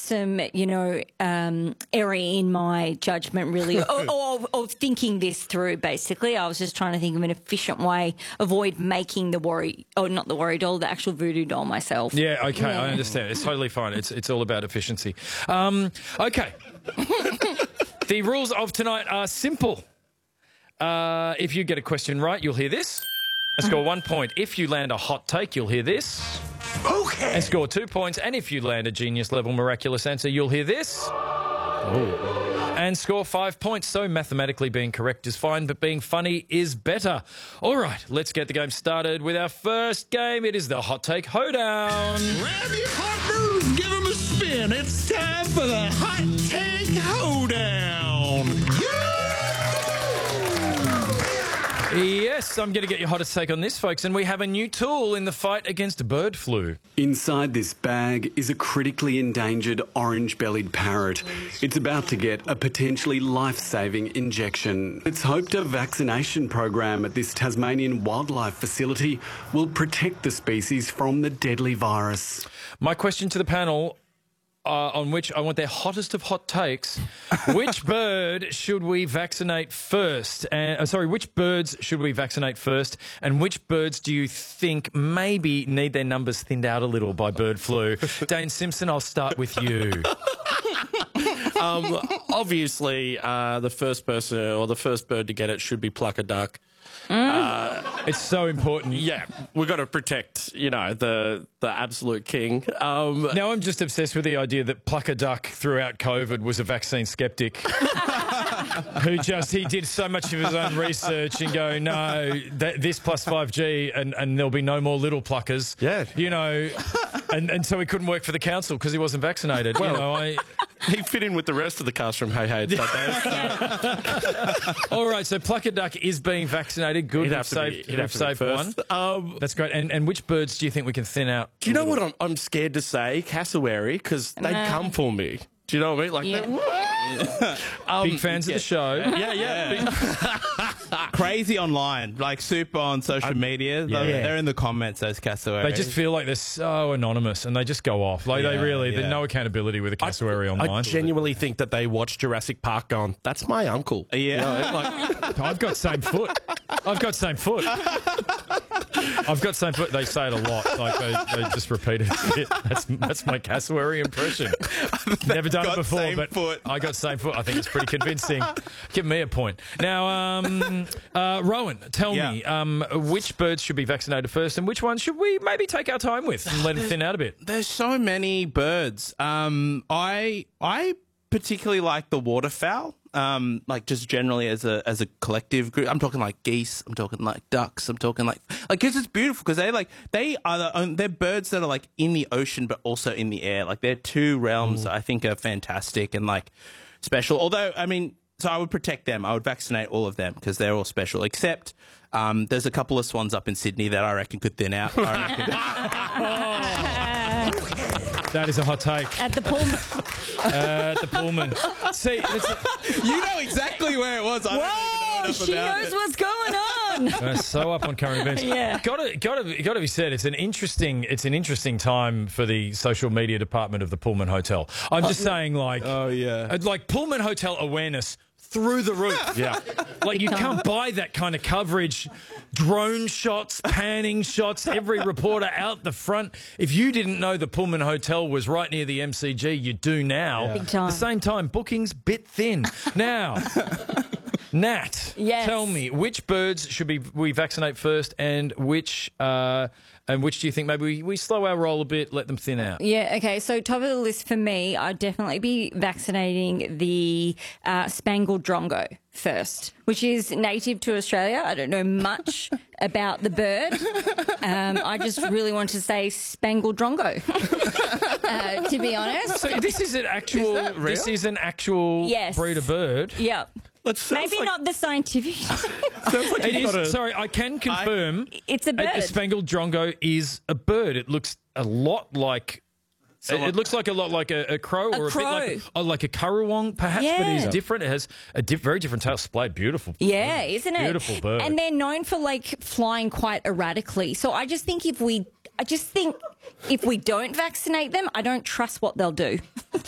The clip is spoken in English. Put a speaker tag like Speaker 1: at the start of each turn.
Speaker 1: some, error in my judgment, really, or thinking this through, basically. I was just trying to think of an efficient way, avoid making the not the worry doll, the actual voodoo doll myself.
Speaker 2: Yeah, okay, I understand. It's totally fine. It's all about efficiency. Okay. The rules of tonight are simple. If you get a question right, you'll hear this. And score 1 point. If you land a hot take, you'll hear this.
Speaker 3: Okay.
Speaker 2: And score 2 points. And if you land a genius-level miraculous answer, you'll hear this. Ooh. And score 5 points. So mathematically being correct is fine, but being funny is better. All right, let's get the game started with our first game. It is the Hot Take Hoedown.
Speaker 3: Grab your partner, give him a spin. It's time for the Hot Take Hoedown.
Speaker 2: Yes, I'm going to get your hottest take on this, folks, and we have a new tool in the fight against bird flu.
Speaker 4: Inside this bag is a critically endangered orange-bellied parrot. It's about to get a potentially life-saving injection. It's hoped a vaccination program at this Tasmanian wildlife facility will protect the species from the deadly virus.
Speaker 2: My question to the panel, on which I want their hottest of hot takes. Which bird should we vaccinate first? Which birds should we vaccinate first? And which birds do you think maybe need their numbers thinned out a little by bird flu? Dane Simpson, I'll start with you.
Speaker 5: Obviously, the first person or the first bird to get it should be pluck a duck.
Speaker 2: It's so important.
Speaker 5: Yeah, we've got to protect, the absolute king.
Speaker 2: Now I'm just obsessed with the idea that Pluck a Duck throughout COVID was a vaccine skeptic who he did so much of his own research and go, no, this plus 5G and there'll be no more little pluckers.
Speaker 5: Yeah.
Speaker 2: And so he couldn't work for the council because he wasn't vaccinated.
Speaker 5: Well, he fit in with the rest of the cast from Hey Hey. It's that day.
Speaker 2: All right, so Pluck a Duck is being vaccinated. Good, we've saved one. That's great. And which birds do you think we can thin out?
Speaker 5: Do you know what I'm scared to say? Cassowary, because they'd come for me. Do you know what I mean?
Speaker 2: Big fans of the show.
Speaker 5: Yeah.
Speaker 6: Crazy online, like super on social media. They're in the comments, those cassowaries.
Speaker 2: They just feel like they're so anonymous and they just go off. Like there's no accountability with a cassowary online.
Speaker 5: I genuinely think that they watch Jurassic Park going, that's my uncle.
Speaker 6: Yeah.
Speaker 2: I've got same foot. They say it a lot. Like they just repeat it. That's my cassowary impression. Never done it before, but I got same foot. I think it's pretty convincing. Give me a point. Now, Rowan, tell me, which birds should be vaccinated first and which ones should we maybe take our time with and let them thin out a bit?
Speaker 6: There's so many birds. I particularly like the waterfowl. Like just generally as a collective group. I'm talking like geese. I'm talking like ducks. I'm talking like because it's beautiful because they're birds that are like in the ocean but also in the air. Like they're two realms that I think are fantastic and like special. Although so I would protect them. I would vaccinate all of them because they're all special. Except there's a couple of swans up in Sydney that I reckon could thin out.
Speaker 2: That is a hot take.
Speaker 1: At the Pullman.
Speaker 2: See,
Speaker 6: you know exactly where it was. I don't even know enough
Speaker 1: she
Speaker 6: about
Speaker 1: knows
Speaker 6: it.
Speaker 1: what's going on.
Speaker 2: So up on current events.
Speaker 1: Yeah.
Speaker 2: Got to be said. It's an interesting time for the social media department of the Pullman Hotel. I'm just saying, like Pullman Hotel awareness through the roof.
Speaker 5: Yeah.
Speaker 2: Like you can't buy that kind of coverage. Drone shots, panning shots, every reporter out the front. If you didn't know the Pullman Hotel was right near the MCG, you do now.
Speaker 1: Big time.
Speaker 2: At the same time, bookings bit thin. Now, Nat, tell me, which birds should we vaccinate first and which do you think maybe we slow our roll a bit, let them thin out?
Speaker 1: Yeah, okay. So top of the list for me, I'd definitely be vaccinating the Spangled Drongo first, which is native to Australia. I don't know much about the bird. I just really want to say Spangled Drongo, to be honest.
Speaker 2: So this is an actual, breed of bird?
Speaker 1: Yeah. Maybe not the scientific.
Speaker 2: It is. Sorry, I can confirm.
Speaker 1: It's a bird.
Speaker 2: A Spangled Drongo is a bird. It looks a lot like. It looks like a lot like a crow or a bit like a currawong, perhaps, but it is different. It has a very different tail. Splayed, beautiful.
Speaker 1: Yeah, isn't it?
Speaker 2: Beautiful bird.
Speaker 1: And they're known for like flying quite erratically. So I just think if we don't vaccinate them, I don't trust what they'll do.